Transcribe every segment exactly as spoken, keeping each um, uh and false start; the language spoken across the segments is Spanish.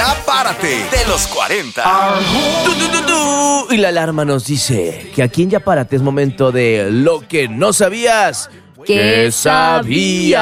Ya Párate, de los cuarenta. Du, du, du, du. Y la alarma nos dice que aquí en Ya Párate es momento de lo que no sabías que sabías.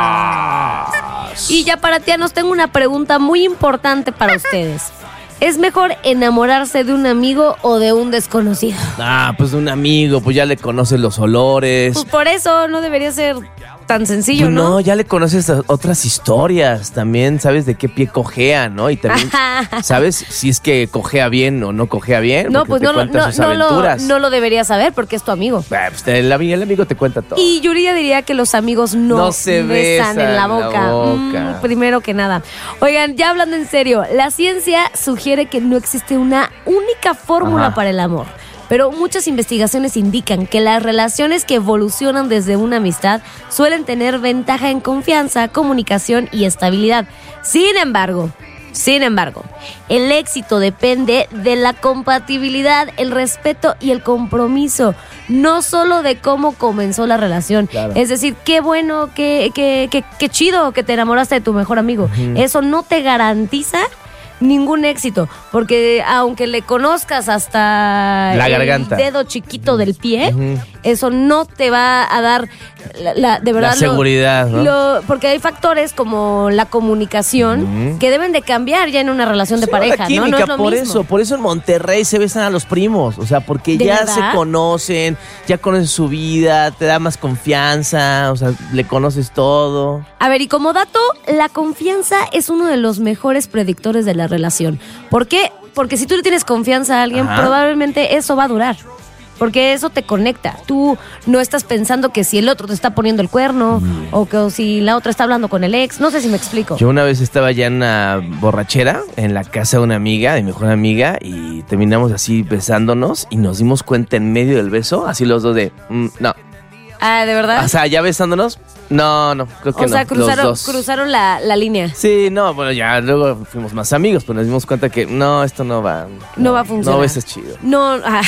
Y ya paratianos, tengo una pregunta muy importante para ustedes. ¿Es mejor enamorarse de un amigo o de un desconocido? Ah, pues de un amigo, pues ya le conoces los olores. Pues por eso no debería ser tan sencillo, Pues ¿no? no, ya le conoces otras historias. También sabes de qué pie cojea, ¿no? Y también sabes si es que cojea bien o no cojea bien. No, pues te no, lo- cuenta no, sus no, lo, aventuras. no lo deberías saber porque es tu amigo. Ah, pues el, ami- el amigo te cuenta todo. Y Yuridia diría que los amigos no, No se besan en la besan la boca. boca. Mm, primero que nada. Oigan, ya hablando en serio, la ciencia sugiere que no existe una única fórmula Ajá. para el amor. Pero muchas investigaciones indican que las relaciones que evolucionan desde una amistad suelen tener ventaja en confianza, comunicación y estabilidad. Sin embargo, sin embargo, el éxito depende de la compatibilidad, el respeto y el compromiso, no solo de cómo comenzó la relación. Claro. Es decir, qué bueno, qué, qué, qué, qué chido que te enamoraste de tu mejor amigo. Ujú. Eso no te garantiza ningún éxito, porque aunque le conozcas hasta La el garganta. dedo chiquito del pie, Ujú. eso no te va a dar la, la- de verdad La seguridad, lo- ¿no? lo- porque hay factores como la comunicación Ujú. que deben de cambiar ya en una relación de Sí, pareja, la ¿no? química, No es lo por mismo. eso, por eso en Monterrey se besan a los primos, o sea, porque ¿De ya verdad? se conocen, ya conoces su vida, te da más confianza, o sea, le conoces todo. A ver, y como dato, la confianza es uno de los mejores predictores de la relación. ¿Por qué? Porque si tú le tienes confianza a alguien, Ajá. probablemente eso va a durar. Porque eso te conecta. Tú no estás pensando que si el otro te está poniendo el cuerno o que o si la otra está hablando con el ex. No sé si me explico. Yo una vez estaba ya en una borrachera en la casa de una amiga, de mi mejor amiga, y terminamos así besándonos y nos dimos cuenta en medio del beso, así los dos de, mm, no. Ah, ¿de verdad? O sea, ya besándonos, no, no, creo que O sea, no, cruzaron, los dos. cruzaron la, la línea. Sí, no, bueno, ya luego fuimos más amigos, pero nos dimos cuenta que no, esto no va. No va a funcionar. No besas chido. No. ah.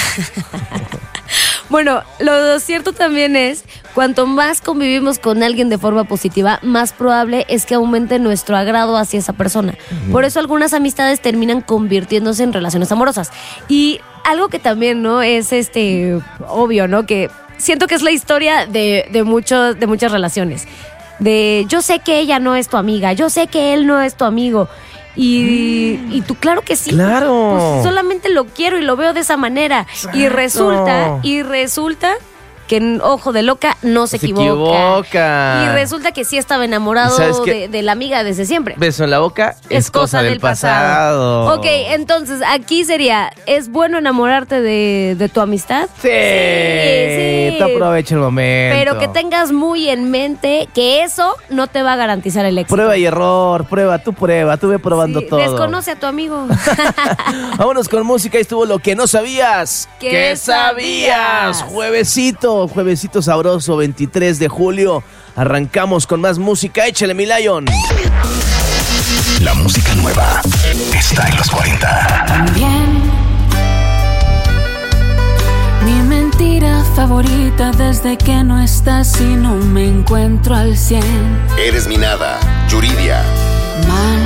Bueno, lo cierto también es, cuanto más convivimos con alguien de forma positiva, más probable es que aumente nuestro agrado hacia esa persona. Por eso algunas amistades terminan convirtiéndose en relaciones amorosas. Y algo que también, ¿no? Es este obvio, ¿no? Que siento que es la historia de, de, muchos, de muchas relaciones. De yo sé que ella no es tu amiga, yo sé que él no es tu amigo. Y, y tú, claro que sí. Claro. Pues solamente lo quiero y lo veo de esa manera. Y Exacto. resulta, y resulta que en ojo de loca no se, Se equivoca. equivoca. Y resulta que sí estaba enamorado ¿Y sabes qué? de, de la amiga desde siempre. Beso en la boca es, cosa del pasado. Ok, entonces aquí sería, ¿es bueno enamorarte de, de tu amistad? Sí, Sí, sí. tú aprovecha el momento. Pero que tengas muy en mente que eso no te va a garantizar el éxito. Prueba y error, prueba, tú prueba, tú ve probando Sí, todo. desconoce a tu amigo. Vámonos con música, y estuvo lo que no sabías. ¿Qué ¿Qué sabías? sabías? Juevesito, juevesito sabroso, veintitrés de julio. Arrancamos con más música, échale mi Lion. La música nueva está en los cuarenta. También mi mentira favorita desde que no estás y no me encuentro al cien. Eres mi nada, Yuridia. Mal